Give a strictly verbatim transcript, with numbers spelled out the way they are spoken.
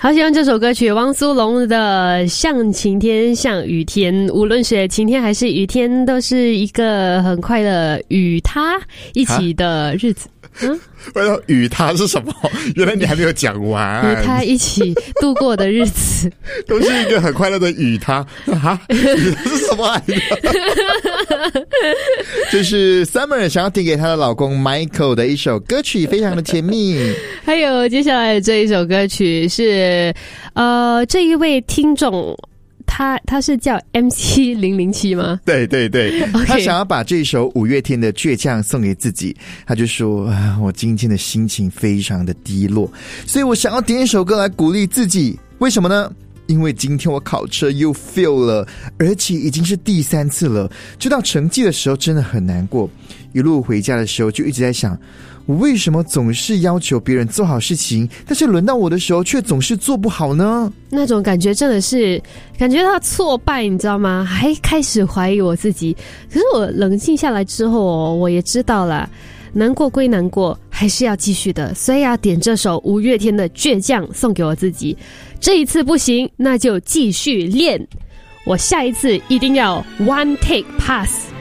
好喜欢这首歌曲，汪苏泷的像晴天像雨天，无论是晴天还是雨天，都是一个很快乐与他一起的日子。嗯， 我说与他是什么？原来你还没有讲完。 与他一起度过的日子， 都是一个很快乐的与他啊，与他是什么来的？这是 Summer 想要递给她的老公 Michael 的一首歌曲，非常的甜蜜。 还有接下来这一首歌曲是呃这一位听众。他他是叫 M 七零零七 吗？ 对对对， okay. 他想要把这首五月天的倔强送给自己，他就说啊，我今天的心情非常的低落，所以我想要点一首歌来鼓励自己。为什么呢？因为今天我考车又 fail 了，而且已经是第三次了，知道成绩的时候真的很难过，一路回家的时候就一直在想，我为什么总是要求别人做好事情，但是轮到我的时候却总是做不好呢？ 那种感觉真的是感觉到挫败，你知道吗？还开始怀疑我自己。可是我冷静下来之后哦，我也知道了，难过归难过，还是要继续的，所以要点这首五月天的倔强送给我自己。这一次不行，那就继续练，我下一次一定要 one take pass。